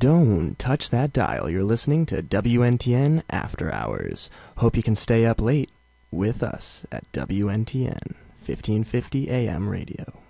Don't touch that dial. You're listening to WNTN After Hours. Hope you can stay up late with us at WNTN 1550 AM radio.